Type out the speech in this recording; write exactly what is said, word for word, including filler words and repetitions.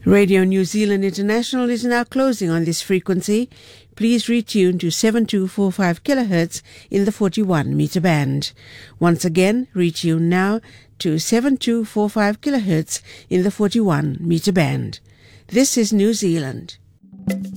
Radio New Zealand International is now closing on this frequency. Please retune to seven two four five kilohertz in the forty-one meter band. Once again, retune now to seven two four five kilohertz in the forty-one meter band. This is New Zealand.